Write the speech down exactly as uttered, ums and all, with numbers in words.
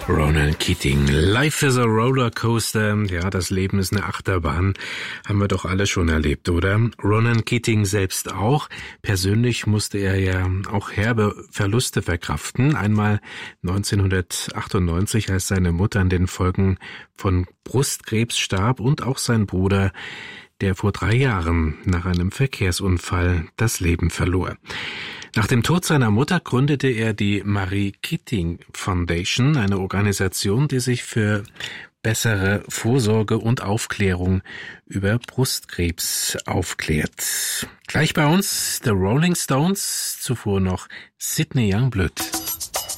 Ronan Keating. Life is a Rollercoaster. Ja, das Leben ist eine Achterbahn. Haben wir doch alle schon erlebt, oder? Ronan Keating selbst auch. Persönlich musste er ja auch herbe Verluste verkraften. Einmal neunzehnhundertachtundneunzig, als seine Mutter an den Folgen von Brustkrebs starb, und auch sein Bruder, der vor drei Jahren nach einem Verkehrsunfall das Leben verlor. Nach dem Tod seiner Mutter gründete er die Marie Keating Foundation, eine Organisation, die sich für bessere Vorsorge und Aufklärung über Brustkrebs aufklärt. Gleich bei uns The Rolling Stones, zuvor noch Sidney Youngblood.